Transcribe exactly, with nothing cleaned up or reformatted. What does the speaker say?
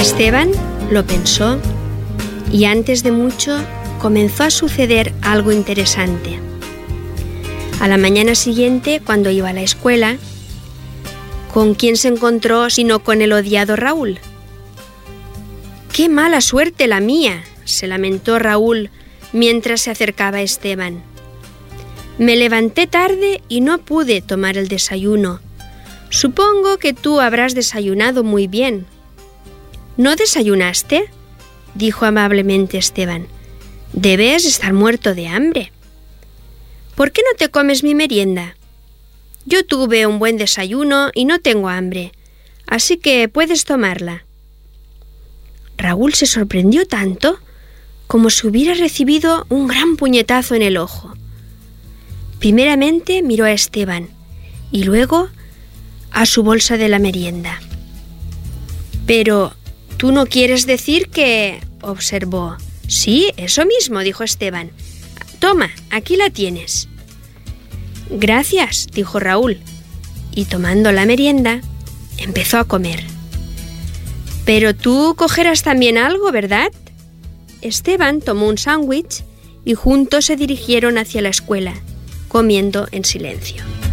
Esteban lo pensó y antes de mucho comenzó a suceder algo interesante. A la mañana siguiente, cuando iba a la escuela, ¿con quién se encontró sino con el odiado Raúl? ¡Qué mala suerte la mía!, se lamentó Raúl mientras se acercaba a Esteban. Me levanté tarde y no pude tomar el desayuno. Supongo que tú habrás desayunado muy bien. ¿No desayunaste?, dijo amablemente Esteban. Debes estar muerto de hambre. ¿Por qué no te comes mi merienda? Yo tuve un buen desayuno y no tengo hambre, así que puedes tomarla. Raúl se sorprendió tanto como si hubiera recibido un gran puñetazo en el ojo. Primeramente miró a Esteban y luego a su bolsa de la merienda. Pero tú no quieres decir que... observó. Sí, eso mismo, dijo Esteban. Toma, aquí la tienes. Gracias, dijo Raúl, y tomando la merienda, empezó a comer. Pero tú cogerás también algo, ¿verdad? Esteban tomó un sándwich y juntos se dirigieron hacia la escuela, comiendo en silencio.